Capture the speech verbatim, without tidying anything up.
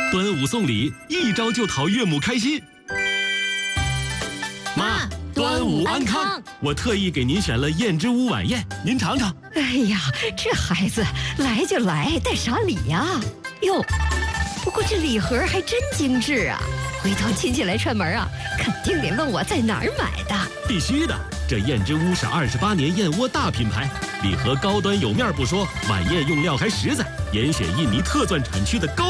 端午送礼，一招就讨岳母开心。妈，端午安康！我特意给您选了燕之屋晚宴，您尝尝。 哎呀，这孩子来就来，带啥礼呀？哟，不过这礼盒还真精致啊！回头亲戚来串门啊，肯定得问我在哪儿买的。 必须的，这燕之屋是二十八年燕窝大品牌，礼盒高端有面不说，晚宴用料还实在，严选印尼特钻产区的高。